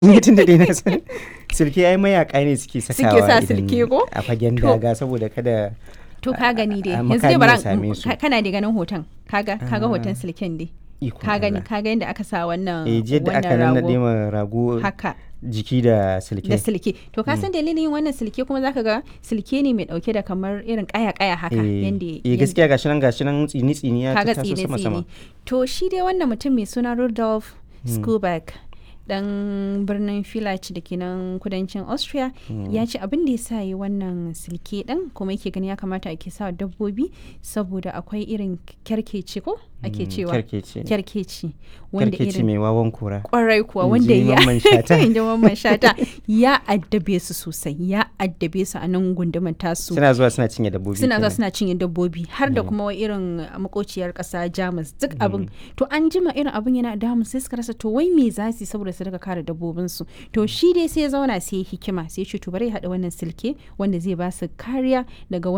Ni tun da dai na san silke ai mayaƙa ne suke sakawa sa idan silke ko? a fagen To. daga saboda kada To ka gani dai. a Yanzu dai makami bara ya same su. kana da ganin hoton. Kaga hoton silken dai. Ikon Ka gani Allah. ka ga yadda aka sa wannan Jiya da aka wannan nannaɗe rago. ma rago Haka. jiki da silke. Da silke. To ka san dalilin yin wannan silke kuma zaka ga silke ne mai dauke da kamar irin kaya-kaya haka yanda gaskiya gashi nan tsini ya kaga tattaso sama. To shi dai wannan mutum mai suna Rudolf Skuback dan birnin Villach da ke nan kudancin Austria ya ce abin da ya sa yi wannan silke din kuma yake gani ya kamata ake sa dabbobi saboda akwai irin kyarkeci ko ake cewa kyarkeci wanda irin mai wawan kura kwarai kuwa wanda ya Mamman Shata ya addabe su sosai ya addabe su a nan gundumar tasu suna zuwa suna cinye dabbobi har da kuma irin makociyar kasa Jamus duk abin to an jima irin abin yana damu sai suka rasa to wai me za su saboda su daga kare dabbobin su to shi dai sai ya zauna sai hikima sai ya ce to bari ya haɗa wannan silke wanda zai ba su kariya daga